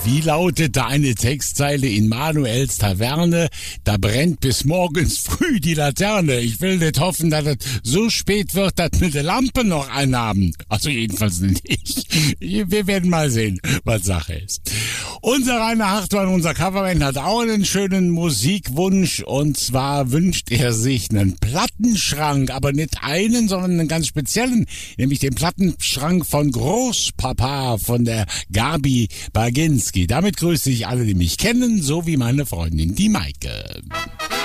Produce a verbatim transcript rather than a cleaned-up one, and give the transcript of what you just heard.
Wie lautet da eine Textzeile in Manuels Taverne? Da brennt bis morgens früh die Laterne. Ich will nicht hoffen, dass es so spät wird, dass wir die Lampe noch anhaben. Also jedenfalls nicht ich. Wir werden mal sehen, was Sache ist. Unser Rainer Hartmann, unser Coverman, hat auch einen schönen Musikwunsch. Und zwar wünscht er sich einen Plattenschrank, aber nicht einen, sondern einen ganz speziellen, nämlich den Plattenschrank von Großpapa, von der Gabi Baginski. Damit grüße ich alle, die mich kennen, so wie meine Freundin, die Maike.